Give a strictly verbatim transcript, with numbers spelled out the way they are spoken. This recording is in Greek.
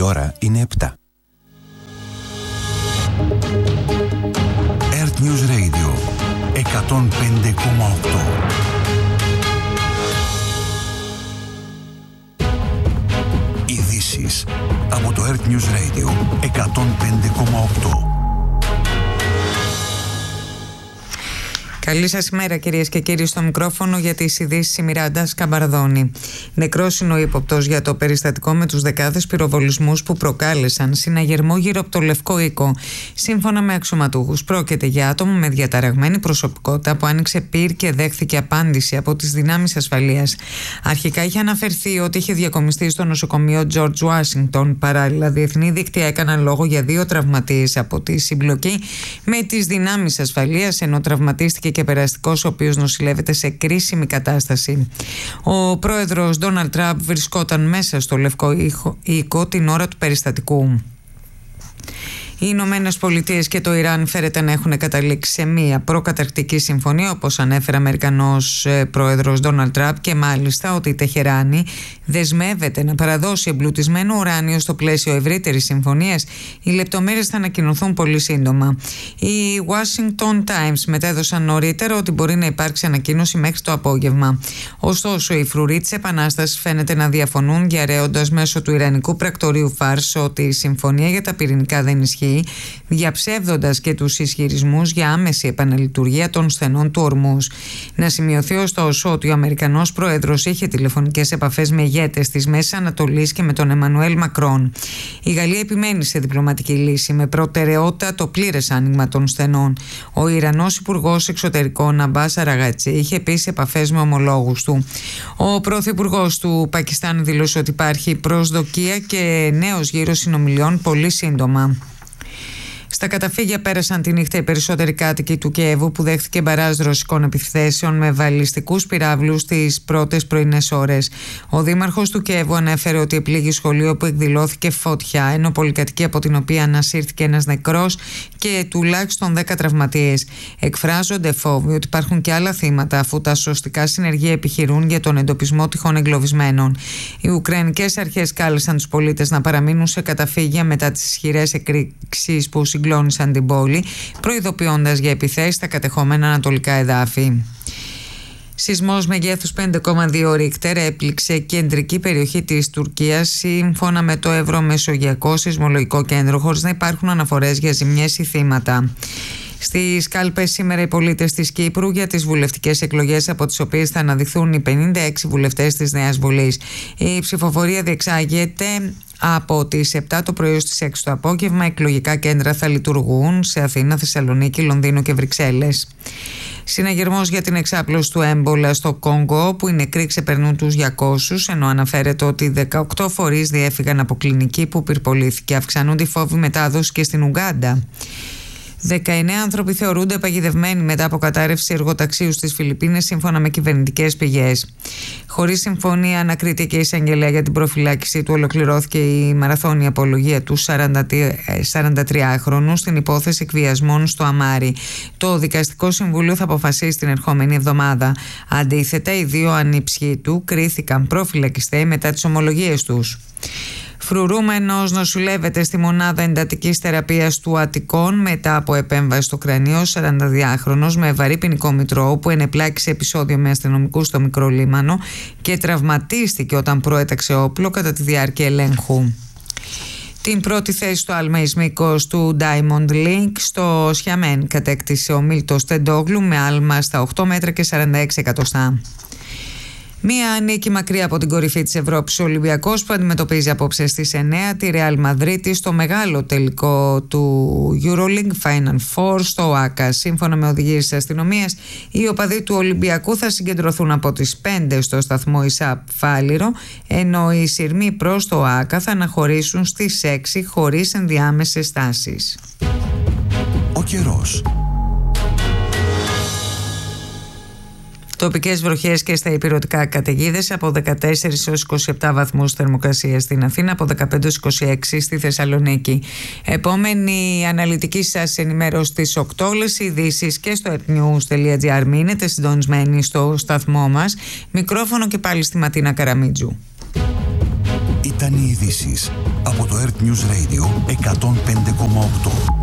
Η ώρα είναι επτά. Earth News Radio εκατόν πέντε κόμμα οκτώ. Ειδήσεις από το Earth News Radio εκατόν πέντε κόμμα οκτώ. Καλή σας ημέρα, κυρίες και κύριοι. Στο μικρόφωνο για τις ειδήσεις η Μιράντα Σκαμπαρδόνη. Νεκρός είναι ο ύποπτος για το περιστατικό με τους δεκάδες πυροβολισμούς που προκάλεσαν συναγερμό γύρω από το Λευκό Οίκο. Σύμφωνα με αξιωματούχους, πρόκειται για άτομο με διαταραγμένη προσωπικότητα που άνοιξε πυρ και δέχθηκε απάντηση από τις δυνάμεις ασφαλείας. Αρχικά είχε αναφερθεί ότι είχε διακομιστεί στο νοσοκομείο George Washington. Παράλληλα, διεθνή δίκτυα έκαναν λόγο για δύο τραυματίες από τη συμπλοκή με τις δυνάμεις ασφαλείας, ενώ τραυματίστηκε και περαστικός ο οποίος νοσηλεύεται σε κρίσιμη κατάσταση. Ο πρόεδρος Ντόναλντ Τραμπ βρισκόταν μέσα στο Λευκό Οίκο την ώρα του περιστατικού. Οι Ηνωμένες Πολιτείες και το Ιράν φέρεται να έχουν καταλήξει σε μία προκαταρκτική συμφωνία, όπως ανέφερε ο Αμερικανός πρόεδρος Ντόναλντ Τραμπ, και μάλιστα ότι η Τεχεράνη δεσμεύεται να παραδώσει εμπλουτισμένο ουράνιο στο πλαίσιο ευρύτερης συμφωνίας. Οι λεπτομέρειες θα ανακοινωθούν πολύ σύντομα. Οι Washington Times μετέδωσαν νωρίτερα ότι μπορεί να υπάρξει ανακοίνωση μέχρι το απόγευμα. Ωστόσο, οι φρουροί της Επανάστασης φαίνεται να διαφωνούν, διαρρέοντας μέσω του Ιρανικού πρακτορείου Φάρς ότι η συμφωνία για τα πυρηνικά δεν ισχύει, διαψεύδοντας και τους ισχυρισμούς για άμεση επαναλειτουργία των στενών του Ορμούζ. Να σημειωθεί ωστόσο ότι ο Αμερικανός πρόεδρος είχε τηλεφωνικές επαφές με ηγέτες της Μέσης Ανατολής και με τον Εμμανουέλ Μακρόν. Η Γαλλία επιμένει σε διπλωματική λύση με προτεραιότητα το πλήρες άνοιγμα των στενών. Ο Ιρανός Υπουργός Εξωτερικών Αμπάς Αραγατσί είχε επίσης επαφές με ομολόγους του. Ο Πρωθυπουργός του Πακιστάν δήλωσε ότι υπάρχει προσδοκία και νέος γύρος συνομιλιών πολύ σύντομα. Στα καταφύγια πέρασαν τη νύχτα οι περισσότεροι κάτοικοι του Κιέβου, που δέχθηκε μπαράζ ρωσικών επιθέσεων με βαλιστικούς πυράβλους τις πρώτες πρωινές ώρες. Ο δήμαρχος του Κιέβου ανέφερε ότι επλήγει σχολείο που εκδηλώθηκε φωτιά, ενώ πολυκατοικία από την οποία ανασύρθηκε ένας νεκρός και τουλάχιστον δέκα τραυματίες. Εκφράζονται φόβοι ότι υπάρχουν και άλλα θύματα, αφού τα σωστικά συνεργεία επιχειρούν για τον εντοπισμό τυχόν εγκλωβισμένων. Οι Ουκρανικές αρχές κάλεσαν τους πολίτες να παραμείνουν σε καταφύγια μετά τις ισχυρές εκρήξεις που συγκλώνησαν την πόλη, προειδοποιώντας για επιθέσεις στα κατεχόμενα ανατολικά εδάφη. Σεισμός μεγέθους πέντε κόμμα δύο Ρίχτερ έπληξε κεντρική περιοχή της Τουρκίας, σύμφωνα με το Ευρωμεσογειακό Σεισμολογικό Κέντρο, χωρίς να υπάρχουν αναφορές για ζημιές ή θύματα. Στις κάλπες σήμερα οι πολίτες της Κύπρου για τις βουλευτικές εκλογές, από τις οποίες θα αναδειχθούν οι πενήντα έξι βουλευτές της Νέας Βουλής. Η ψηφοφορία διεξάγεται από τις επτά το πρωί στις έξι το απόγευμα. Εκλογικά κέντρα θα λειτουργούν σε Αθήνα, Θεσσαλονίκη, Λονδίνο και Βρυξέλλες. Συναγερμός για την εξάπλωση του έμπολα στο Κόγκο, που οι νεκροί ξεπερνούν τους διακόσιους, ενώ αναφέρεται ότι δεκαοκτώ φορείς διέφυγαν από κλινική που πυρπολήθηκε. Αυξάνονται οι φόβοι μετάδοση και στην Ουγκάντα. δεκαεννέα άνθρωποι θεωρούνται παγιδευμένοι μετά από κατάρρευση εργοταξίου στις Φιλιππίνες, σύμφωνα με κυβερνητικές πηγές. Χωρίς συμφωνία ανακρίτη και η εισαγγελέα για την προφυλάκηση του, ολοκληρώθηκε η μαραθώνια απολογία του σαραντατριάχρονου στην υπόθεση εκβιασμών στο Αμάρι. Το Δικαστικό Συμβούλιο θα αποφασίσει την ερχόμενη εβδομάδα. Αντίθετα, οι δύο ανιψιοί του κρίθηκαν προφυλακιστέοι μετά τις ομολογίες τους. Φρουρούμενος νοσηλεύεται στη μονάδα εντατικής θεραπείας του Αττικών μετά από επέμβαση στο κρανίο. σαρανταδυάχρονος με βαρύ ποινικό μητρό, που ενεπλάκη σε επεισόδιο με αστυνομικούς στο Μικρό Λίμανο και τραυματίστηκε όταν προέταξε όπλο κατά τη διάρκεια ελέγχου. Την πρώτη θέση στο άλμα εις μήκος του Diamond League στο Σιαμέν κατέκτησε ο Μίλτος Τεντόγλου με άλμα στα οκτώ μέτρα και σαράντα έξι εκατοστά. Μία νίκη μακριά από την κορυφή της Ευρώπης, ο Ολυμπιακός, που αντιμετωπίζει απόψε στις εννέα τη Ρεάλ Μαδρίτη στο μεγάλο τελικό του EuroLeague Final Four στο ΟΑΚΑ. Σύμφωνα με οδηγίες της αστυνομίας, οι οπαδοί του Ολυμπιακού θα συγκεντρωθούν από τις πέντε στο σταθμό ΙΣΑΠ Φάληρο, ενώ οι σειρμοί προς το ΟΑΚΑ θα αναχωρήσουν στις έξι χωρίς ενδιάμεσες στάσεις. Ο καιρός. Τοπικές βροχές και στα ηπειρωτικά καταιγίδες από δεκατέσσερα έως είκοσι επτά βαθμούς θερμοκρασία στην Αθήνα, από δεκαπέντε έως είκοσι έξι στη Θεσσαλονίκη. Επόμενη αναλυτική σας ενημέρωση στις οκτώ, όλες οι ειδήσεις και στο earthnews τελεία gr. Μείνετε συντονισμένοι στο σταθμό μας. Μικρόφωνο και πάλι στη Ματίνα Καραμίτζου. Ήταν οι ειδήσεις από το Earth News Radio εκατόν πέντε κόμμα οκτώ.